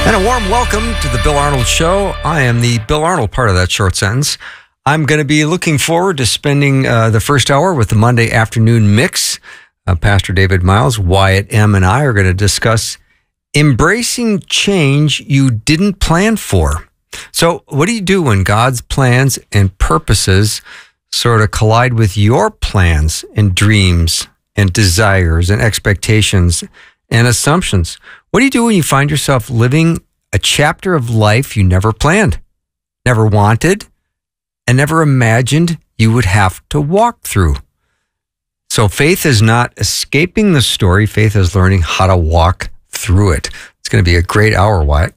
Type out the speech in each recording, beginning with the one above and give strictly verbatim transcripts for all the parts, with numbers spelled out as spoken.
And a warm welcome to the Bill Arnold Show. I am the Bill Arnold part of that short sentence. I'm going to be looking forward to spending uh, the first hour with the Monday afternoon mix. Uh, Pastor David Miles, Wyatt M., and I are going to discuss embracing change you didn't plan for. So what do you do when God's plans and purposes sort of collide with your plans and dreams and desires and expectations and assumptions? What do you do when you find yourself living a chapter of life you never planned, never wanted, and never imagined you would have to walk through? So faith is not escaping the story. Faith is learning how to walk through it. It's going to be a great hour, Wyatt.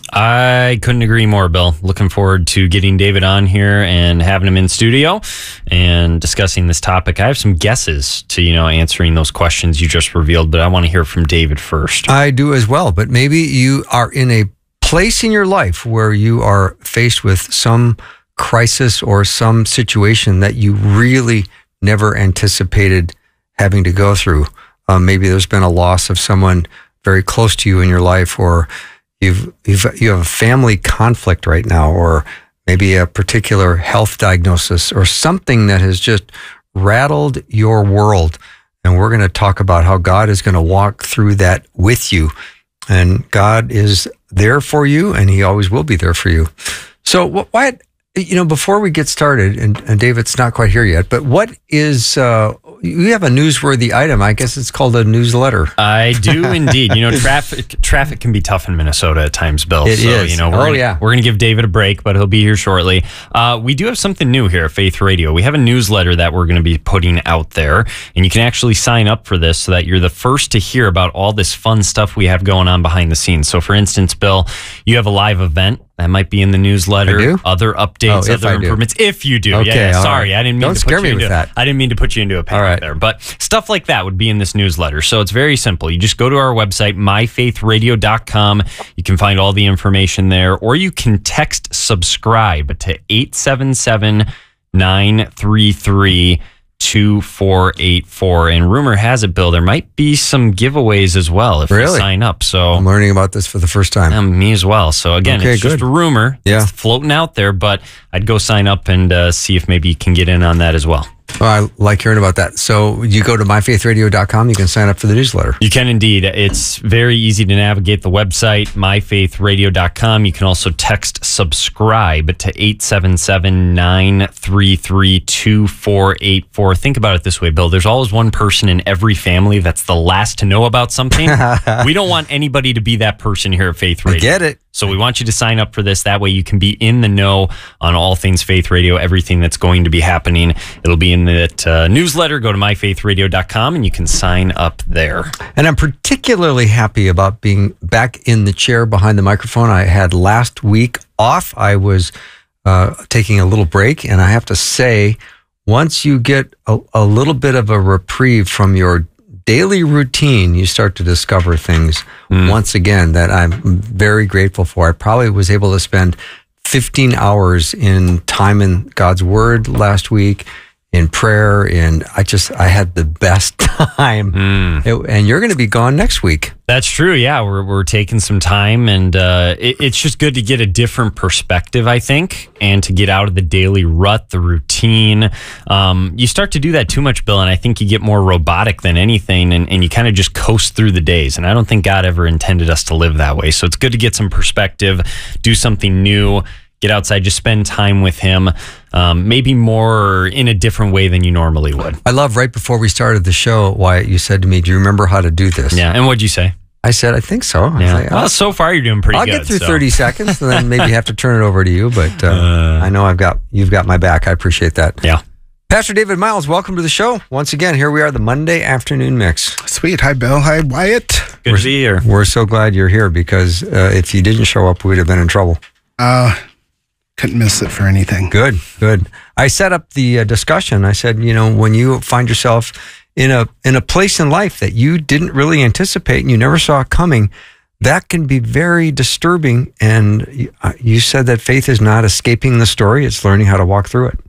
I couldn't agree more, Bill. Looking forward to getting David on here and having him in studio and discussing this topic. I have some guesses to, you know, answering those questions you just revealed, but I want to hear from David first. I do as well, but maybe you are in a place in your life where you are faced with some crisis or some situation that you really never anticipated having to go through. Um, maybe there's been a loss of someone very close to you in your life, or You've, you've, you have a family conflict right now, or maybe a particular health diagnosis or something that has just rattled your world. And we're going to talk about how God is going to walk through that with you. And God is there for you, and he always will be there for you. So why, you know, before we get started, and, and David's not quite here yet, but what is, uh, you have a newsworthy item. I guess it's called a newsletter. I do indeed. You know, traffic traffic can be tough in Minnesota at times, Bill. It so, is. You know, we're oh, gonna, yeah. We're going to give David a break, but he'll be here shortly. Uh, we do have something new here at Faith Radio. We have a newsletter that we're going to be putting out there, and you can actually sign up for this so that you're the first to hear about all this fun stuff we have going on behind the scenes. So, for instance, Bill, you have a live event that might be in the newsletter. I do? Other updates, oh, other I improvements. Do. If you do, okay, yeah. yeah sorry, right. I didn't mean Don't to scare put me you with into. that. I didn't mean to put you into a panic right. there, but stuff like that would be in this newsletter. So it's very simple. You just go to our website, my faith radio dot com. You can find all the information there, or you can text subscribe to eight seven seven, nine three three, two four eight four. And rumor has it, Bill, there might be some giveaways as well if really? you sign up. So I'm learning about this for the first time. Um, me as well. So again, okay, it's good. just a rumor. Yeah. It's floating out there, but I'd go sign up and uh, see if maybe you can get in on that as well. Well, I like hearing about that. So you go to my faith radio dot com, you can sign up for the newsletter. You can indeed. It's very easy to navigate the website, my faith radio dot com. You can also text subscribe to eight seven seven, nine three three, two four eight four. Think about it this way, Bill. There's always one person in every family that's the last to know about something. We don't want anybody to be that person here at Faith Radio. I get it. So we want you to sign up for this. That way you can be in the know on all things Faith Radio, everything that's going to be happening. It'll be in that uh, newsletter. Go to my faith radio dot com and you can sign up there. And I'm particularly happy about being back in the chair behind the microphone. I had last week off. I was uh, taking a little break, and I have to say, once you get a, a little bit of a reprieve from your daily routine, you start to discover things mm. once again that I'm very grateful for. I probably was able to spend fifteen hours in time in God's Word last week, in prayer, and I just, I had the best time. Mm. It, and you're going to be gone next week. That's true. Yeah, we're we're taking some time, and uh, it, it's just good to get a different perspective, I think, and to get out of the daily rut, the routine. Um, you start to do that too much, Bill, and I think you get more robotic than anything, and, and you kind of just coast through the days. And I don't think God ever intended us to live that way. So it's good to get some perspective, do something new, get outside, just spend time with him, um, maybe more in a different way than you normally would. I love right before we started the show, Wyatt, you said to me, do you remember how to do this? Yeah, and what'd you say? I said, I think so. I yeah. like, well, so far you're doing pretty I'll good. I'll get through so. thirty seconds, and then maybe have to turn it over to you, but uh, uh, I know I've got you've got my back. I appreciate that. Yeah. Pastor David Miles, welcome to the show. Once again, here we are, the Monday afternoon mix. Sweet. Hi, Bill. Hi, Wyatt. Good we're, to be here. We're so glad you're here, because uh, if you didn't show up, we'd have been in trouble. Uh, couldn't miss it for anything. Good, good. I set up the uh, discussion. I said, you know, when you find yourself in a in a place in life that you didn't really anticipate and you never saw it coming, that can be very disturbing. And you, uh, you said that faith is not escaping the story; it's learning how to walk through it.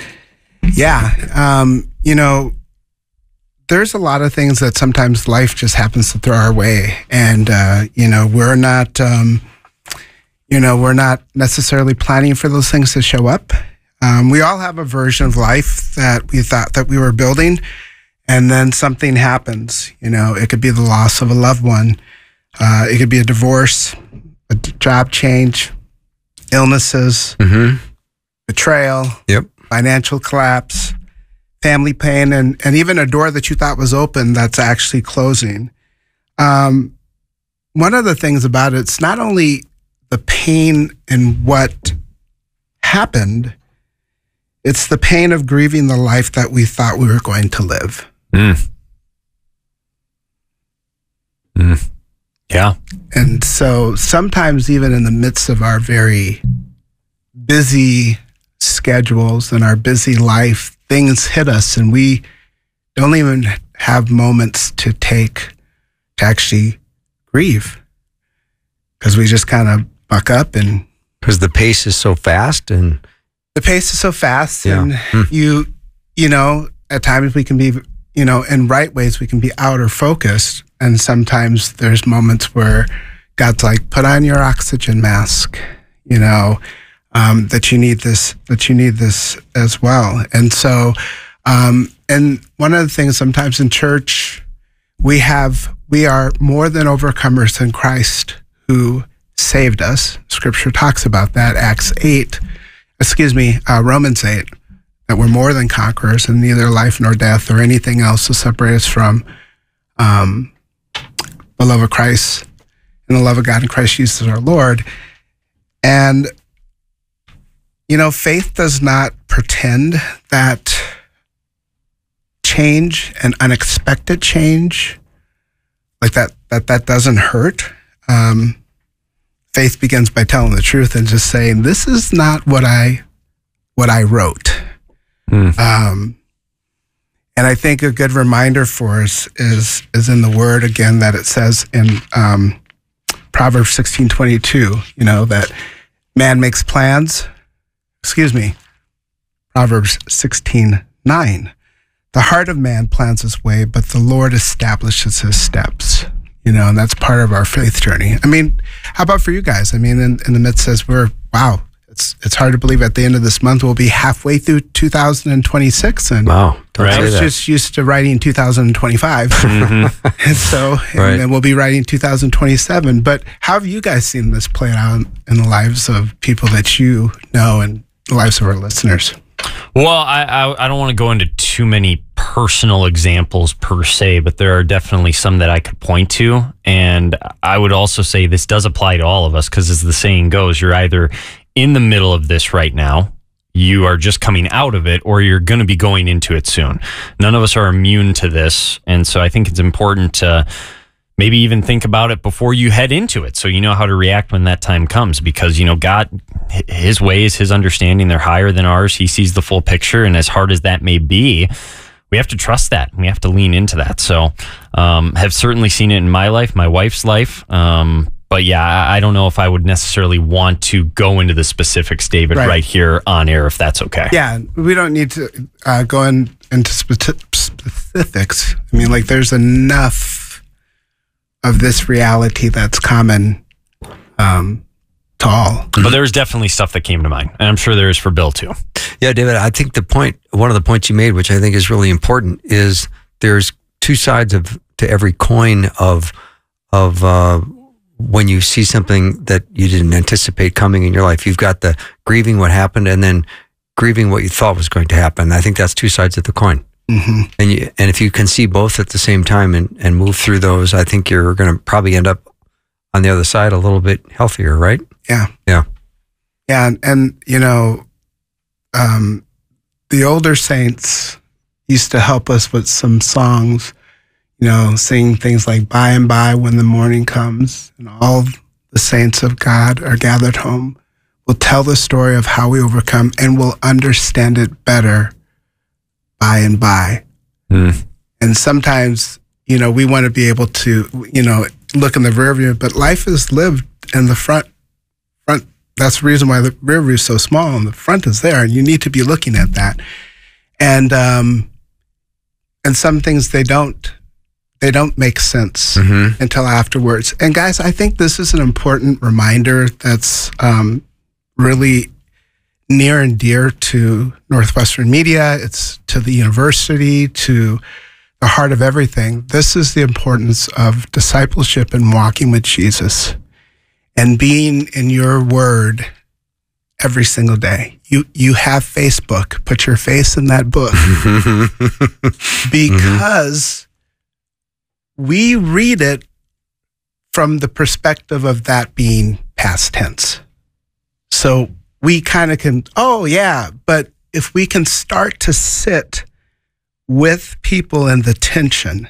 Yeah, um, you know, there's a lot of things that sometimes life just happens to throw our way, and uh, you know, we're not um, you know, we're not necessarily planning for those things to show up. Um, we all have a version of life that we thought that we were building, and then something happens. You know, it could be the loss of a loved one. Uh, it could be a divorce, a d- job change, illnesses, Mm-hmm. betrayal, Yep. financial collapse, family pain, and, and even a door that you thought was open that's actually closing. Um, one of the things about it, it's not only the pain in what happened, it's the pain of grieving the life that we thought we were going to live. Mm. Mm. Yeah. And so sometimes even in the midst of our very busy schedules and our busy life, things hit us and we don't even have moments to take to actually grieve, because we just kind of buck up, and Because the pace is so fast, and the pace is so fast, Yeah. and Hmm. you, you know, at times we can be, you know, in right ways we can be outer focused, and sometimes there's moments where God's like, put on your oxygen mask, you know, um, that you need this, that you need this as well. And so, um, and one of the things sometimes in church, we have, we are more than overcomers in Christ who saved us. Scripture talks about that, Acts eight, excuse me, uh, Romans eight, that we're more than conquerors, and neither life nor death or anything else will separate us from um, the love of Christ and the love of God in Christ Jesus our Lord. And, you know, faith does not pretend that change and unexpected change, like that, that, that doesn't hurt. Um, faith begins by telling the truth and just saying, this is not what I, what I wrote. Mm. Um, and I think a good reminder for us is, is in the word again, that it says in, um, Proverbs sixteen twenty-two, you know, that man makes plans, excuse me, Proverbs sixteen nine. The heart of man plans his way, but the Lord establishes his steps. You know, and that's part of our faith journey. I mean, how about for you guys? I mean, in, in the midst as we're, wow, it's it's hard to believe at the end of this month we'll be halfway through two thousand twenty-six. And wow, don't Right. I say was that. just used to writing two thousand twenty-five. Mm-hmm. And so, and Right. then we'll be writing two thousand twenty-seven. But how have you guys seen this play out in the lives of people that you know and the lives of our listeners? Well, I, I I don't want to go into too many personal examples per se, but there are definitely some that I could point to. And I would also say this does apply to all of us, because as the saying goes, you're either in the middle of this right now, you are just coming out of it, or you're going to be going into it soon. None of us are immune to this. And so I think it's important to maybe even think about it before you head into it, so you know how to react when that time comes. Because, you know, God, his ways, his understanding, they're higher than ours. He sees the full picture. And as hard as that may be, we have to trust that. We have to lean into that. So um, have certainly seen it in my life, my wife's life. Um, but yeah, I I don't know if I would necessarily want to go into the specifics, David, Right. right, here on air, if that's okay. Yeah, we don't need to uh, go in, into speci- specifics. I mean, like, there's enough of this reality that's common um, to all. But there's definitely stuff that came to mind. And I'm sure there is for Bill too. Yeah, David, I think the point, one of the points you made, which I think is really important, is there's two sides of to every coin of of uh, when you see something that you didn't anticipate coming in your life. You've got the grieving what happened, and then grieving what you thought was going to happen. I think that's two sides of the coin. Mm-hmm. And you, and if you can see both at the same time and, and move through those, I think you're going to probably end up on the other side a little bit healthier, right? Yeah. Yeah. Yeah, and, and you know, um, the older saints used to help us with some songs, you know, sing things like "By and by when the morning comes, and all the saints of God are gathered home. We'll tell the story of how we overcome, and we'll understand it better by and by." Mm. And sometimes, you know, we want to be able to, you know, look in the rear view, but life is lived in the front. Front. That's the reason why the rear view is so small, and the front is there, and you need to be looking at that. And um, and some things they don't They don't make sense Mhm. until afterwards. And guys, I think this is an important reminder that's um, really near and dear to Northwestern Media. It's to the university, to the heart of everything. This is the importance of discipleship and walking with Jesus and being in your word every single day. You you have Facebook. Put your face in that book. Because we read it from the perspective of that being past tense. So we kind of can, oh yeah, but if we can start to sit with people in the tension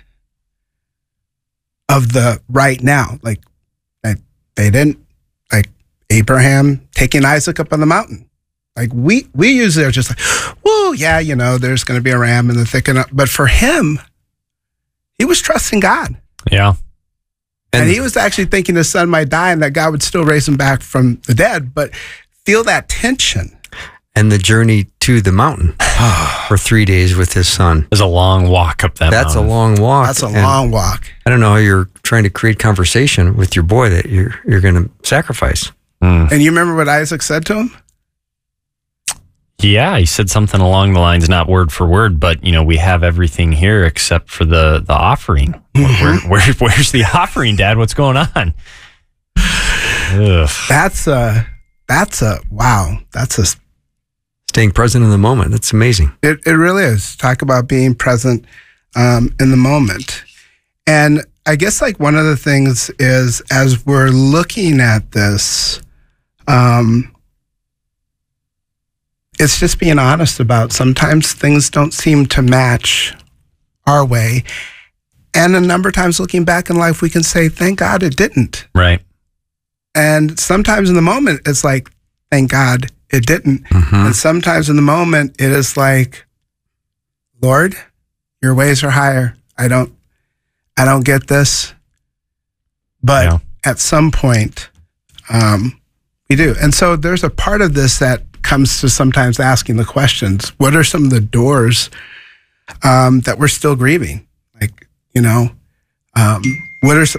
of the right now, like, like they didn't, like Abraham taking Isaac up on the mountain. Like we, we usually are just like, whoa, yeah, you know, there's going to be a ram in the thicket. But for him, he was trusting God. Yeah. And, And- he was actually thinking his son might die and that God would still raise him back from the dead. But feel that tension. And the journey to the mountain for three days with his son. There's a long walk up that That's mountain. a long walk. That's a And long walk. I don't know how you're trying to create conversation with your boy that you're you're going to sacrifice. Mm. And you remember what Isaac said to him? Yeah, he said something along the lines, not word for word, but you know, we have everything here except for the the offering. Where, where, where's the offering, Dad? What's going on? Ugh. That's a, that's a, wow. That's a, Staying present in the moment. That's amazing. it, it really is. Talk about being present um, in the moment. And I guess like one of the things is as we're looking at this, um, it's just being honest about sometimes things don't seem to match our way. And a number of times looking back in life, we can say, thank God it didn't. Right. And sometimes in the moment, it's like, thank God it didn't. Mhm. And sometimes in the moment, it is like, Lord, your ways are higher. I don't, I don't get this. But Yeah. at some point, um, we do. And so there's a part of this that comes to sometimes asking the questions, what are some of the doors um, that we're still grieving? Like, you know, um, what are some,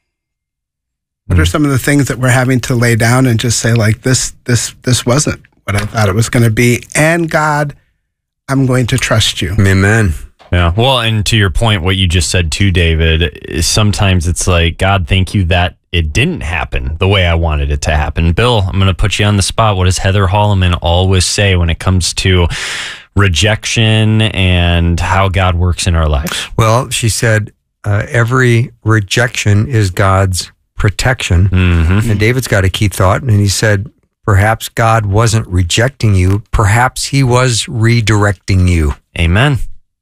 what are some of the things that we're having to lay down and just say like, this, this, this wasn't what I thought it was going to be. And God, I'm going to trust you. Amen. Yeah. Well, and to your point, what you just said too, David, is sometimes it's like, God, thank you that it didn't happen the way I wanted it to happen. Bill, I'm going to put you on the spot. What does Heather Holleman always say when it comes to rejection and how God works in our lives? Well, she said, uh, every rejection is God's protection. Mm-hmm. And David's got a key thought, and he said, perhaps God wasn't rejecting you. Perhaps he was redirecting you. Amen.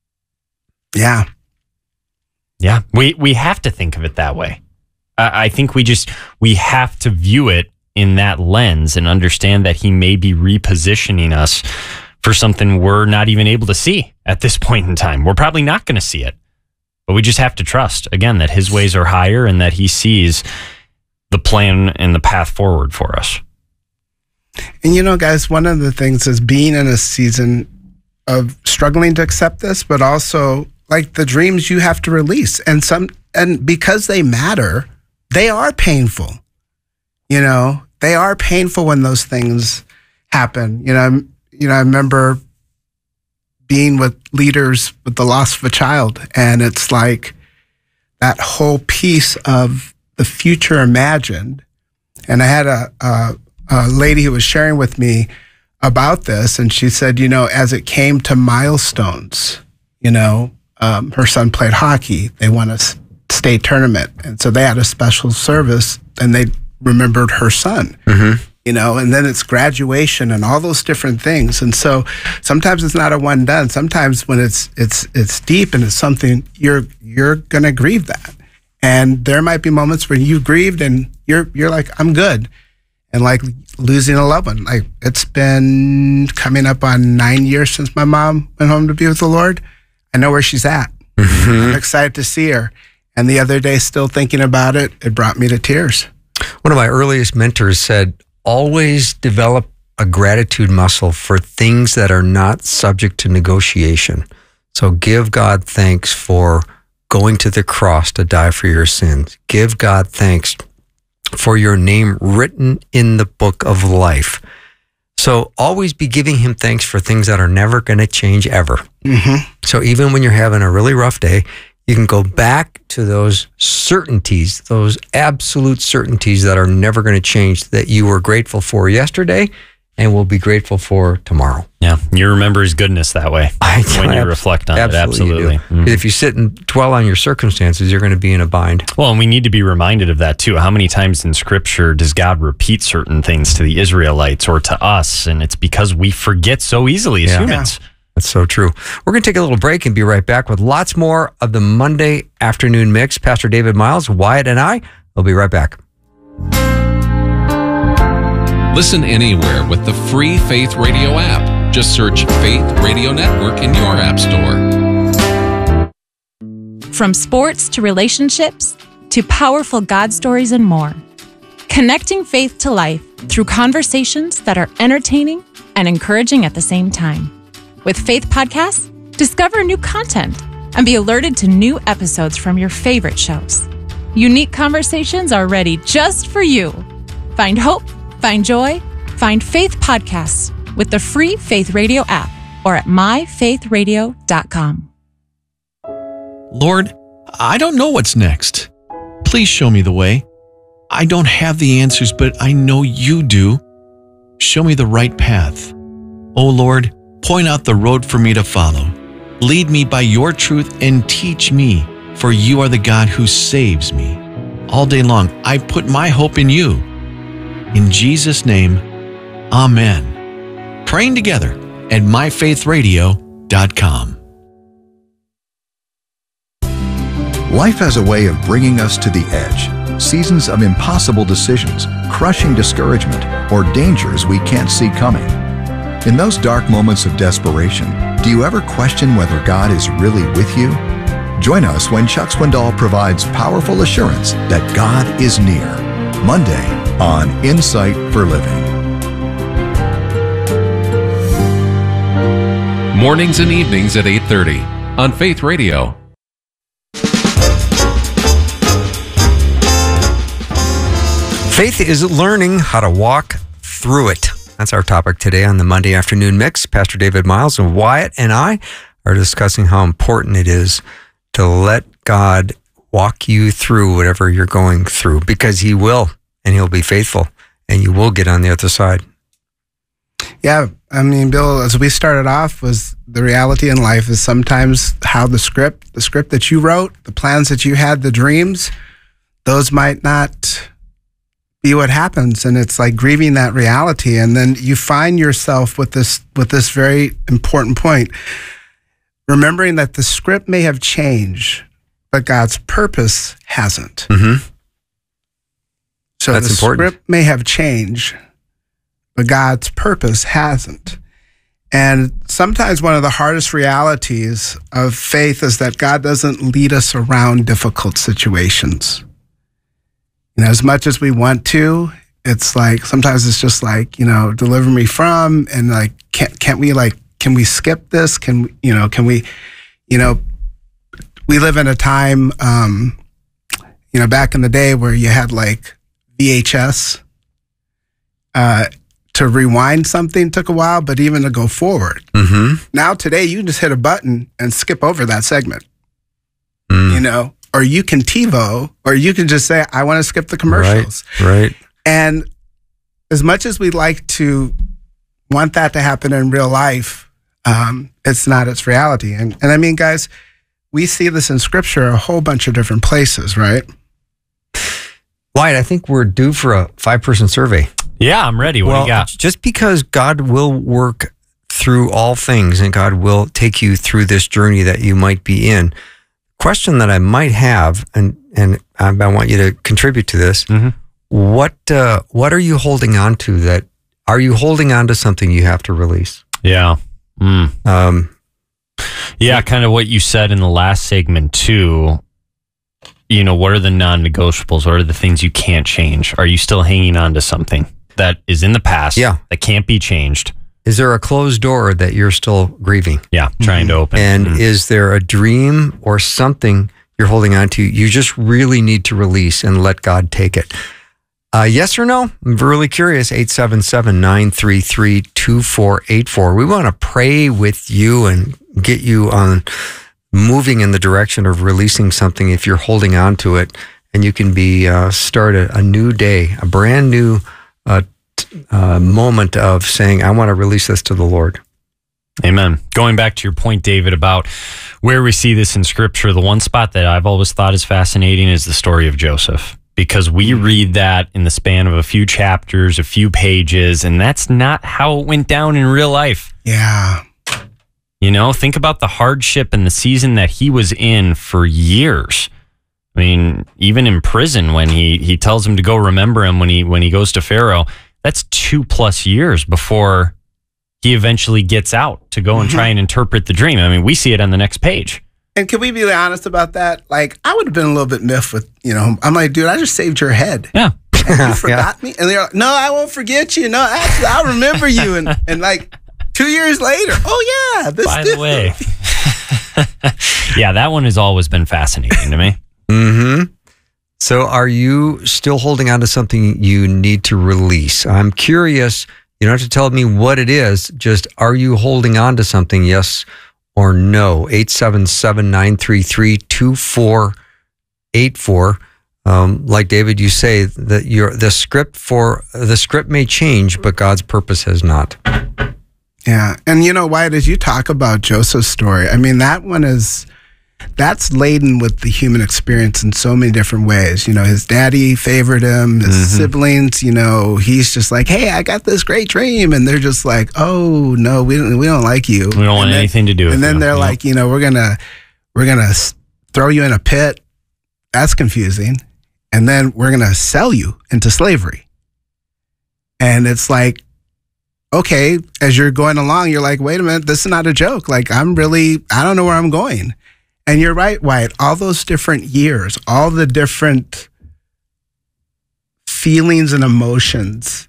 Yeah. Yeah. We, we have to think of it that way. I, I think we just, we have to view it in that lens and understand that he may be repositioning us for something we're not even able to see at this point in time. We're probably not going to see it. But we just have to trust, again, that his ways are higher and that he sees the plan and the path forward for us. And you know, guys, one of the things is being in a season of struggling to accept this, but also like the dreams you have to release. And some, and because they matter, they are painful. You know, they are painful when those things happen. You know, you know, I remember being with leaders with the loss of a child, and it's like that whole piece of the future imagined. And I had a, a, a lady who was sharing with me about this, and she said, you know, as it came to milestones, you know, um, her son played hockey. They won a s- state tournament, and so they had a special service, and they remembered her son. Mm-hmm. You know, and then it's graduation and all those different things. And so sometimes it's not a one done. Sometimes when it's it's it's deep and it's something, you're you're gonna grieve that. And there might be moments where you grieved and you're you're like, I'm good. And like losing a loved one. Like it's been coming up on nine years since my mom went home to be with the Lord. I know where she's at. I'm excited to see her. And the other day, still thinking about it, it brought me to tears. One of my earliest mentors said, always develop a gratitude muscle for things that are not subject to negotiation. So give God thanks for going to the cross to die for your sins. Give God thanks for your name written in the book of life. So always be giving him thanks for things that are never going to change ever. Mm-hmm. So even when you're having a really rough day, you can go back to those certainties, those absolute certainties that are never going to change, that you were grateful for yesterday and will be grateful for tomorrow. Yeah, you remember his goodness that way I, when you reflect on absolutely it. Absolutely. Mm-hmm. If you sit and dwell on your circumstances, you're going to be in a bind. Well, and we need to be reminded of that too. How many times in Scripture does God repeat certain things to the Israelites or to us? And it's because we forget so easily as Yeah. humans. Yeah. That's so true. We're going to take a little break and be right back with lots more of the Monday afternoon mix. Pastor David Miles, Wyatt, and I will be right back. Listen anywhere with the free Faith Radio app. Just search Faith Radio Network in your app store. From sports to relationships to powerful God stories and more. Connecting faith to life through conversations that are entertaining and encouraging at the same time. With Faith Podcasts, discover new content and be alerted to new episodes from your favorite shows. Unique conversations are ready just for you. Find hope, find joy, find Faith Podcasts with the free Faith Radio app or at my faith radio dot com. Lord, I don't know what's next. Please show me the way. I don't have the answers, but I know you do. Show me the right path. Oh Lord, point out the road for me to follow. Lead me by your truth and teach me, for you are the God who saves me. All day long, I put my hope in you. In Jesus' name, amen. Praying together at my faith radio dot com. Life has a way of bringing us to the edge. Seasons of impossible decisions, crushing discouragement, or dangers we can't see coming. In those dark moments of desperation, do you ever question whether God is really with you? Join us when Chuck Swindoll provides powerful assurance that God is near. Monday on Insight for Living. Mornings and evenings at eight thirty on Faith Radio. Faith is learning how to walk through it. That's our topic today on the Monday afternoon mix. Pastor David Miles and Wyatt and I are discussing how important it is to let God walk you through whatever you're going through, because he will, and he'll be faithful, and you will get on the other side. Yeah, I mean, Bill, as we started off, was the reality in life is sometimes how the script, the script that you wrote, the plans that you had, the dreams, those might not be what happens, and it's like grieving that reality. And then you find yourself with this with this very important point, remembering that the script may have changed, but God's purpose hasn't. Mm-hmm. So That's the important. script may have changed, but God's purpose hasn't. And sometimes one of the hardest realities of faith is that God doesn't lead us around difficult situations. You know, as much as we want to, it's like, sometimes it's just like, you know, deliver me from, and like, can't, can't we like, can we skip this? Can we, you know, can we, you know, we live in a time, um, you know, back in the day where you had like V H S, uh, to rewind something took a while, but even to go forward. Mm-hmm. Now today, you can just hit a button and skip over that segment, Mm. you know, or you can TiVo, or you can just say, I want to skip the commercials. Right, right. And as much as we like to want that to happen in real life, um, it's not its reality. And, and I mean, guys, we see this in Scripture a whole bunch of different places, right? Wyatt, I think we're due for a five-person survey. Yeah, I'm ready. What well, do you got? Just because God will work through all things and God will take you through this journey that you might be in, question that I might have, and and I, I want you to contribute to this. Mm-hmm. What uh, what are you holding on to? That are you holding on to something you have to release? Yeah. Mm. Um, Yeah, kind of what you said in the last segment too. You know, what are the non-negotiables? What are the things you can't change? Are you still hanging on to something that is in the past? Yeah. That can't be changed? Is there a closed door that you're still grieving? Yeah, trying to open. And Mm. is there a dream or something you're holding on to, you just really need to release and let God take it. Uh, yes or no? I'm really curious. eight seven seven, nine three three, two four eight four. We want to pray with you and get you on moving in the direction of releasing something if you're holding on to it. And you can be uh, start a, a new day, a brand new uh, t- uh, moment of saying, I want to release this to the Lord. Amen. Going back to your point, David, about where we see this in Scripture, the one spot that I've always thought is fascinating is the story of Joseph. Because we read that in the span of a few chapters, a few pages, and that's not how it went down in real life. Yeah. You know, think about the hardship and the season that he was in for years. I mean, even in prison, when he, he tells him to go remember him when he when he goes to Pharaoh, that's two plus years before he eventually gets out to go and try and interpret the dream. I mean, we see it on the next page. And can we be honest about that? Like, I would have been a little bit miffed with, you know, I'm like, dude, I just saved your head. Yeah. And you forgot me? And they're like, no, I won't forget you. No, actually, I'll remember you. And, and like, two years later, oh, yeah. This By dude. the way. Yeah, that one has always been fascinating to me. Mm-hmm. So are you still holding on to something you need to release? I'm curious. You don't have to tell me what it is. Just, are you holding on to something? Yes or no? eight seven seven, nine three three, two four eight four. Um, like David, you say that your the script for the script may change, but God's purpose has not. Yeah. And you know, Wyatt, as you talk about Joseph's story, I mean, that one is, that's laden with the human experience in so many different ways. You know, his daddy favored him, his mm-hmm. siblings, you know, he's just like, hey, I got this great dream. And they're just like, oh, no, we don't, we don't like you. We don't and want then, anything to do with And then you. they're Yep. like, you know, we're going to, we're going to throw you in a pit. That's confusing. And then we're going to sell you into slavery. And it's like, okay, as you're going along, you're like, wait a minute, this is not a joke. Like, I'm really, I don't know where I'm going. And you're right, Wyatt, all those different years, all the different feelings and emotions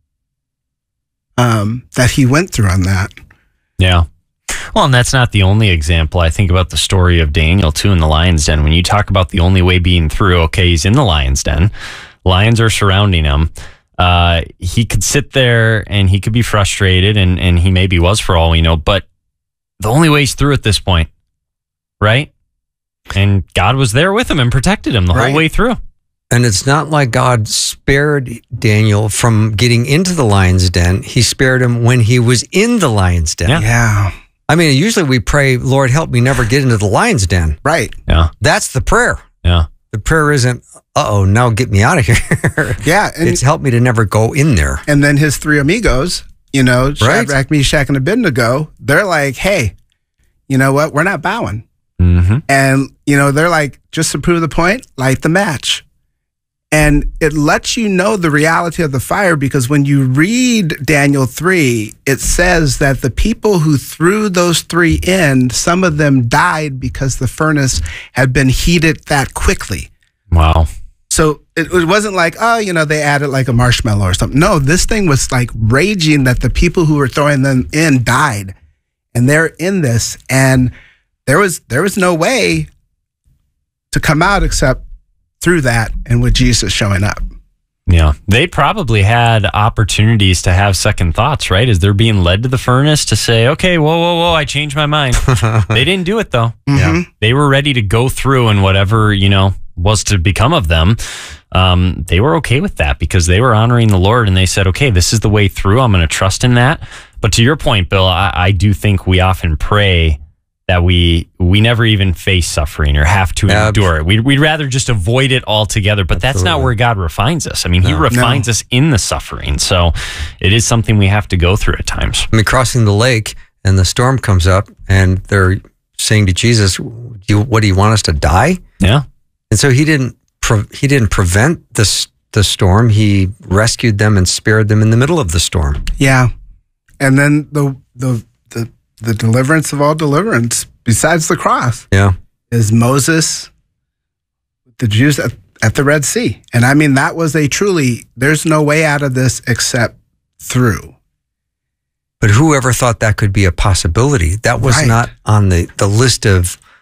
um, that he went through on that. Yeah. Well, and that's not the only example. I think about the story of Daniel, too, in the lion's den. When you talk about the only way being through, okay, he's in the lion's den. Lions are surrounding him. Uh, he could sit there and he could be frustrated, and, and he maybe was for all we know, but the only way he's through at this point, right? And God was there with him and protected him the Right. whole way through. And it's not like God spared Daniel from getting into the lion's den. He spared him when he was in the lion's den. Yeah. Yeah, I mean, usually we pray, Lord, help me never get into the lion's den. right. Yeah. That's the prayer. Yeah. The prayer isn't, uh-oh, now get me out of here. Yeah. And, It's help me to never go in there. and then his three amigos, you know, Shadrach, Meshach, and Abednego, they're like, hey, you know what? We're not bowing. Mm-hmm. And, you know, they're like, just to prove the point, light the match. And it lets you know the reality of the fire, because when you read Daniel three, it says that the people who threw those three in, some of them died because the furnace had been heated that quickly. Wow. So it, it wasn't like, oh, you know, they added like a marshmallow or something. No, this thing was like raging that the people who were throwing them in died. And they're in this. And there was there was no way to come out except through that and with Jesus showing up. Yeah. They probably had opportunities to have second thoughts, right? As they're being led to the furnace to say, okay, whoa, whoa, whoa, I changed my mind. They didn't do it though. Yeah. They were ready to go through, and whatever, you know, was to become of them. Um, they were okay with that because they were honoring the Lord, and they said, okay, this is the way through. I'm going to trust in that. But to your point, Bill, I, I do think we often pray that we we never even face suffering or have to Ab- endure it. We'd, we'd rather just avoid it altogether, but that's not Absolutely. where God refines us. I mean, he No. refines us in the suffering. So it is something we have to go through at times. I mean, crossing the lake and the storm comes up and they're saying to Jesus, do you, what do you want us to die? Yeah. And so he didn't pre- he didn't prevent the, s- the storm. He rescued them and spared them in the middle of the storm. Yeah. And then the the the the deliverance of all deliverance, besides the cross, Yeah. is Moses, the Jews at, at the Red Sea. And I mean, that was a truly, there's no way out of this except through. But whoever thought that could be a possibility? That was Right. not on the, the list of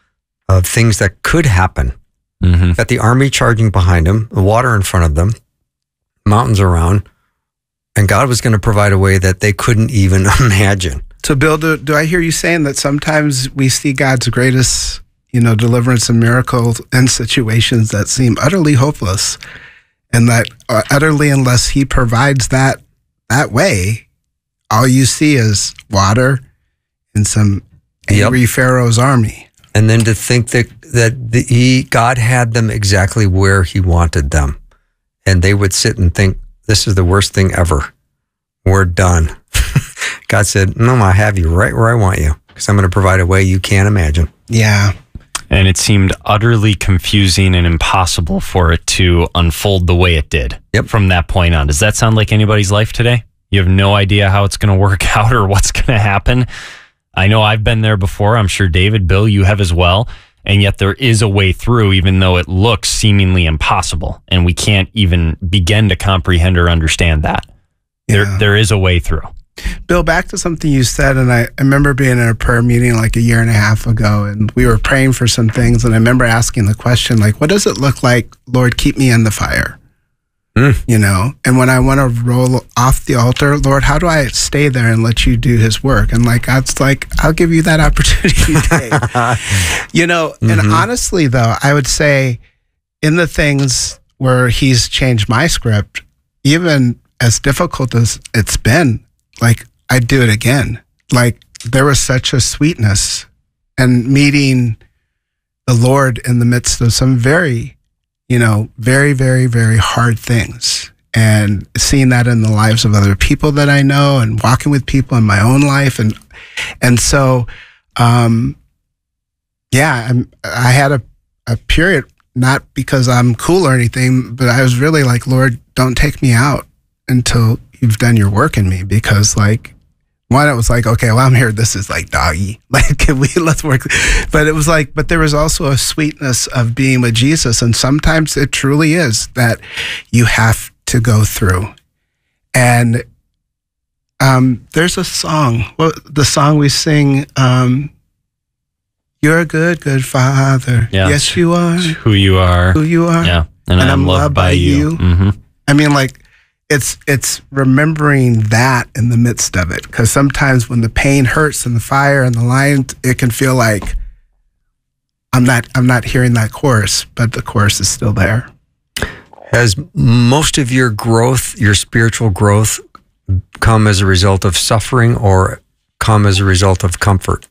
of things that could happen. Mm-hmm. Got the army charging behind him, the water in front of them, mountains around, and God was going to provide a way that they couldn't even imagine. So, Bill, do, do I hear you saying that sometimes we see God's greatest, you know, deliverance and miracles in situations that seem utterly hopeless, and that uh, utterly, unless He provides that that way, all you see is water and some angry yep. Pharaoh's army. And then to think that that the, he God had them exactly where He wanted them, and they would sit and think, "This is the worst thing ever. We're done." God said, "No, I have you right where I want you, because I'm going to provide a way you can't imagine." Yeah. And it seemed utterly confusing and impossible for it to unfold the way it did. Yep. From that point on. Does that sound like anybody's life today? You have no idea how it's going to work out or what's going to happen. I know I've been there before. I'm sure David, Bill, you have as well. And yet there is a way through, even though it looks seemingly impossible. And we can't even begin to comprehend or understand that. Yeah. There, there is a way through. Bill, back to something you said, and I, I remember being in a prayer meeting like a year and a half ago, and we were praying for some things, and I remember asking the question, like, what does it look like, Lord, keep me in the fire? Mm. You know, and when I want to roll off the altar, Lord, how do I stay there and let you do His work? And like, God's like, I'll give you that opportunity today. You know, mm-hmm. And honestly, though, I would say in the things where He's changed my script, even as difficult as it's been, like, I'd do it again. Like, there was such a sweetness and meeting the Lord in the midst of some very, you know, very, very, very hard things, and seeing that in the lives of other people that I know, and walking with people in my own life. And, and so, um, yeah, I'm, I had a, a period, not because I'm cool or anything, but I was really like, Lord, don't take me out until you've done your work in me. Because like, one, it was like, okay, well, I'm here. This is like doggy. Like, can we, let's work. But it was like, but there was also a sweetness of being with Jesus. And sometimes it truly is that you have to go through. And um, there's a song, well, the song we sing, um, you're a good, good Father. Yeah. Yes, you are. Who you are. Who you are. Yeah. And, and I'm, I'm loved, loved by you. you. Mm-hmm. I mean, like, It's it's remembering that in the midst of it, because sometimes when the pain hurts and the fire and the lion, it can feel like I'm not I'm not hearing that chorus, but the chorus is still there. Has most of your growth, your spiritual growth, come as a result of suffering or come as a result of comfort?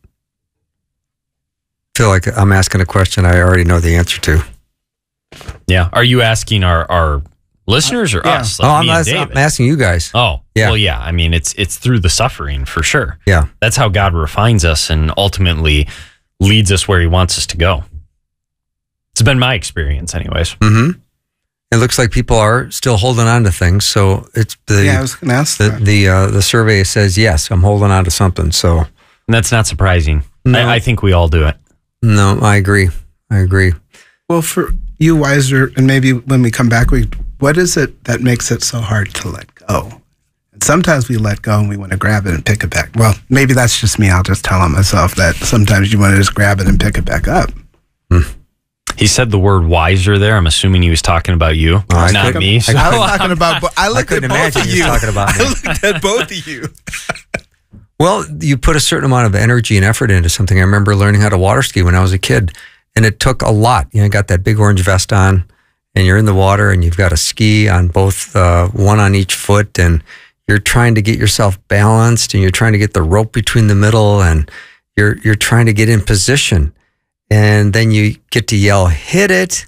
I feel like I'm asking a question I already know the answer to. Yeah. Are you asking our our listeners or yeah. us? Like oh, I'm, me and asking, David? I'm asking you guys. Oh, yeah. Well, yeah. I mean, it's it's through the suffering for sure. Yeah. That's how God refines us and ultimately leads us where He wants us to go. It's been my experience, anyways. Mm-hmm. It looks like people are still holding on to things. So it's the yeah. I was going to ask the that. the, uh, the survey says yes, I'm holding on to something. So And that's not surprising. No. I, I think we all do it. No, I agree. I agree. Well, for you, Wiser, and maybe when we come back, we what is it that makes it so hard to let go? And sometimes we let go and we want to grab it and pick it back. Well, maybe that's just me. I'll just tell on myself that sometimes you want to just grab it and pick it back up. Hmm. He said the word wiser there. I'm assuming he was talking about you, Oh, I not couldn't- me. I So I was talking about. bo- I I looked at couldn't both imagine of you you. talking about me. I looked at both of you. Well, you put a certain amount of energy and effort into something. I remember learning how to water ski when I was a kid, and it took a lot. You know, you got that big orange vest on, and you're in the water, and you've got a ski on both, uh, one on each foot, and you're trying to get yourself balanced, and you're trying to get the rope between the middle, and you're you're trying to get in position, and then you get to yell, "Hit it!"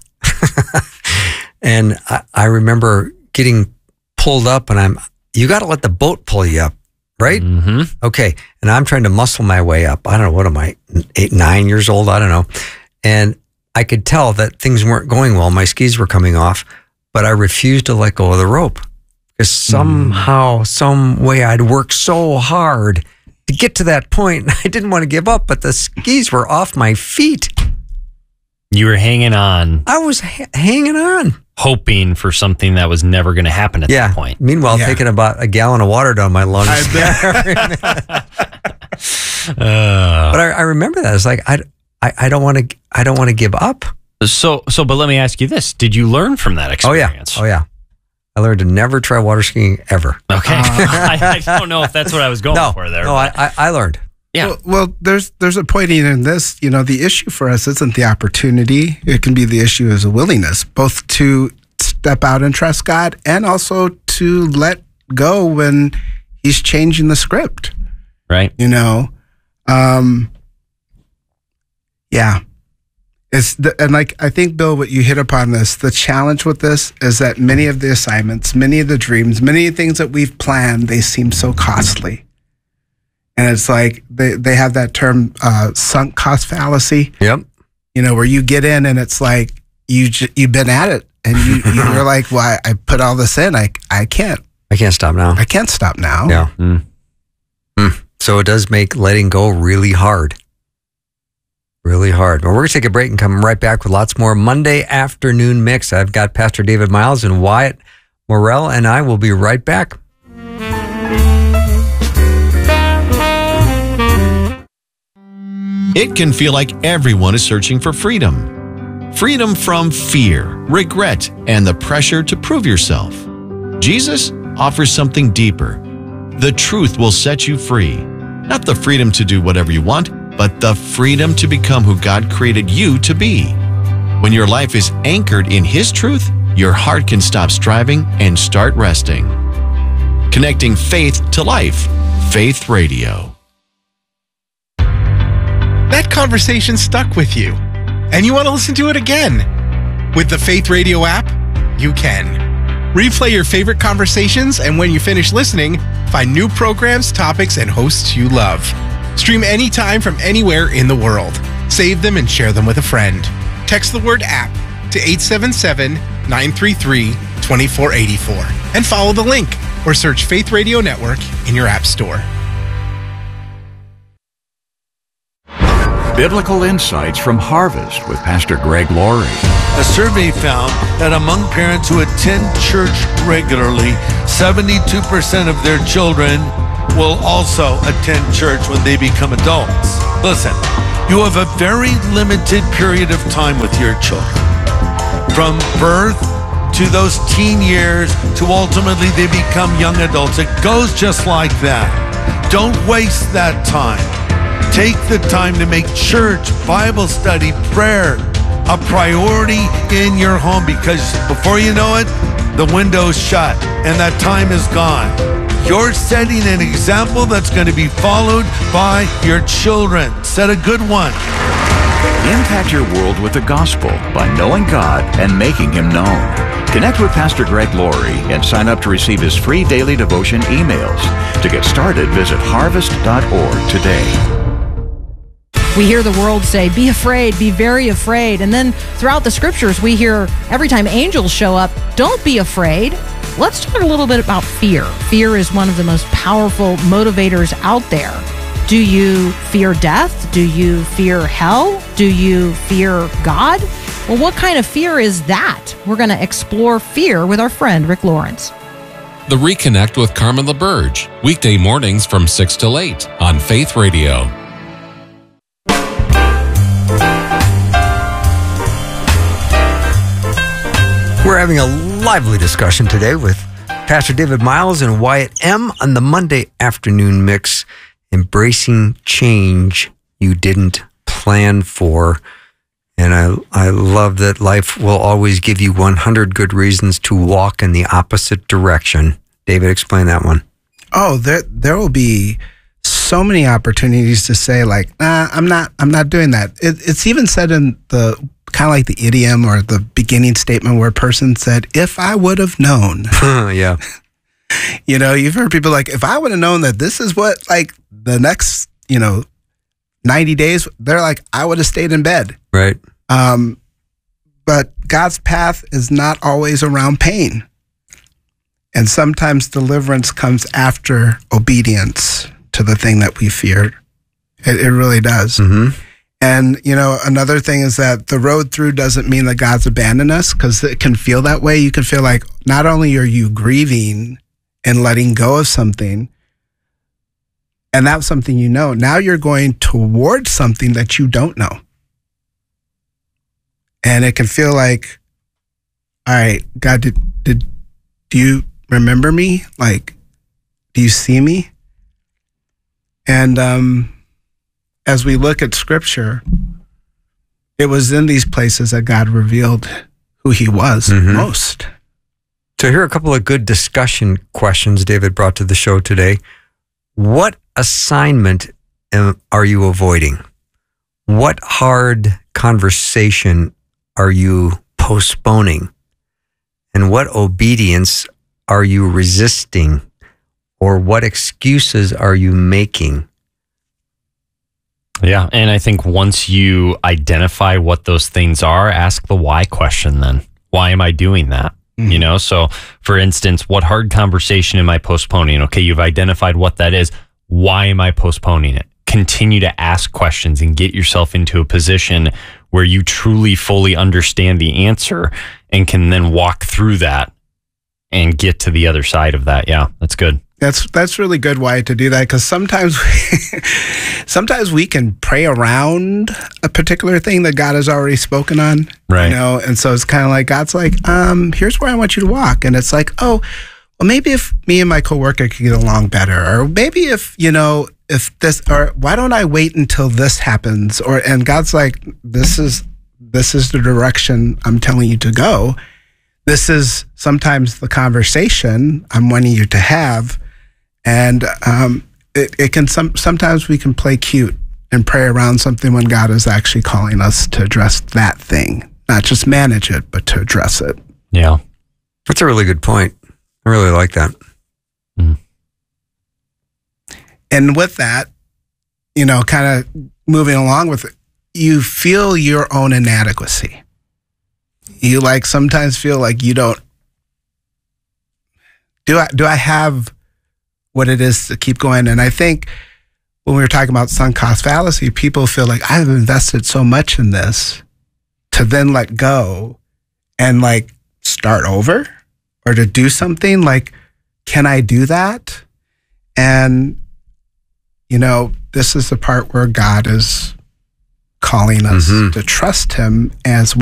And I, I remember getting pulled up, and I'm you got to let the boat pull you up. Right? Mm-hmm. Okay. And I'm trying to muscle my way up. I don't know. What am I? Eight, nine years old? I don't know. And I could tell that things weren't going well. My skis were coming off, but I refused to let go of the rope because somehow, mm. some way I'd worked so hard to get to that point. I didn't want to give up, but the skis were off my feet. You were hanging on, I was ha- hanging on. hoping for something that was never going to happen at Yeah. that point. Meanwhile, Yeah. taking about a gallon of water down my lungs. I bet. Uh, But I, I remember that. It's like, I, I, I don't want to. I don't want to give up. So, so, but let me ask you this: did you learn from that experience? Oh yeah. Oh yeah. I learned to never try water skiing ever. Okay. Uh, I, I don't know if that's what I was going no, for there. No, I, I, I learned. Yeah. Well, well, there's there's a point in this. You know, the issue for us isn't the opportunity. It can be the issue as a willingness, both to step out and trust God, and also to let go when He's changing the script. Right. You know. Um. Yeah. It's the, and like I think, Bill, what you hit upon this, the challenge with this is that many of the assignments, many of the dreams, many of the things that we've planned, they seem so costly. And it's like they, they have that term uh, sunk cost fallacy. Yep. You know, where you get in and it's like you j- you've been at it and you, you're like, well, I, I put all this in. I, I can't. I can't stop now. I can't stop now. Yeah. Mm. Mm. So it does make letting go really hard. Really hard. But we're going to take a break and come right back with lots more Monday afternoon mix. I've got Pastor David Miles and Wyatt Morrell, and I will be right back. It can feel like everyone is searching for freedom. Freedom from fear, regret, and the pressure to prove yourself. Jesus offers something deeper. The truth will set you free. Not the freedom to do whatever you want, but the freedom to become who God created you to be. When your life is anchored in His truth, your heart can stop striving and start resting. Connecting faith to life. Faith Radio. That conversation stuck with you, and you want to listen to it again. With the Faith Radio app, you can. Replay your favorite conversations, and when you finish listening, find new programs, topics, and hosts you love. Stream anytime from anywhere in the world. Save them and share them with a friend. Text the word app to eight seven seven, nine three three, two four eight four and follow the link or search Faith Radio Network in your app store. Biblical Insights from Harvest with Pastor Greg Laurie. A survey found that among parents who attend church regularly, seventy-two percent of their children will also attend church when they become adults. Listen, you have a very limited period of time with your children. From birth to those teen years to ultimately they become young adults. It goes just like that. Don't waste that time. Take the time to make church, Bible study, prayer a priority in your home, because before you know it, the window's shut and that time is gone. You're setting an example that's going to be followed by your children. Set a good one. Impact your world with the gospel by knowing God and making Him known. Connect with Pastor Greg Laurie and sign up to receive his free daily devotion emails. To get started, visit harvest dot org today. We hear the world say, be afraid, be very afraid. And then throughout the scriptures, we hear every time angels show up, don't be afraid. Let's talk a little bit about fear. Fear is one of the most powerful motivators out there. Do you fear death? Do you fear hell? Do you fear God? Well, what kind of fear is that? We're going to explore fear with our friend, Rick Lawrence. The Reconnect with Carmen LaBerge, weekday mornings from six till eight on Faith Radio. We're having a lively discussion today with Pastor David Miles and Wyatt M. on the Monday afternoon mix, embracing change you didn't plan for. And I I love that life will always give you one hundred good reasons to walk in the opposite direction. David, explain that one. Oh, there there will be so many opportunities to say like, nah, I'm not I'm not doing that. It, it's even said in the kind of like the idiom or the beginning statement where a person said, if I would have known. Yeah. You know, you've heard people like, if I would have known that this is what like the next, you know, ninety days, they're like, I would have stayed in bed. Right. Um, but God's path is not always around pain. And sometimes deliverance comes after obedience to the thing that we feared. It, it really does. Mm-hmm. And, you know, another thing is that the road through doesn't mean that God's abandoned us, because it can feel that way. You can feel like not only are you grieving and letting go of something, and that's something you know, now you're going towards something that you don't know. And it can feel like, all right, God, did, did do you remember me? Like, do you see me? And um, as we look at Scripture, it was in these places that God revealed who he was mm-hmm. most. So here are a couple of good discussion questions David brought to the show today. What assignment am, are you avoiding? What hard conversation are you postponing? And what obedience are you resisting? Or what excuses are you making? Yeah, and I think once you identify what those things are, ask the why question then. Why am I doing that? Mm-hmm. You know, so for instance, what hard conversation am I postponing? Okay, you've identified what that is. Why am I postponing it? Continue to ask questions and get yourself into a position where you truly fully understand the answer and can then walk through that and get to the other side of that. Yeah, that's good. That's that's really good, Wyatt, to do that, because sometimes we, sometimes we can pray around a particular thing that God has already spoken on, right? You know, and so it's kind of like God's like, um, here's where I want you to walk, and it's like, oh, well, maybe if me and my coworker could get along better, or maybe if you know, if this, or why don't I wait until this happens, or and God's like, this is this is the direction I'm telling you to go. This is sometimes the conversation I'm wanting you to have. And um, it, it can some sometimes we can play cute and pray around something when God is actually calling us to address that thing, not just manage it, but to address it. Yeah, that's a really good point. I really like that. Mm. And with that, you know, kind of moving along with it, you feel your own inadequacy. You like sometimes feel like you don't. Do I do I have what it is to keep going? And I think when we were talking about sunk cost fallacy, people feel like I've invested so much in this to then let go and like start over or to do something. Like, can I do that? And, you know, this is the part where God is calling us mm-hmm. to trust him as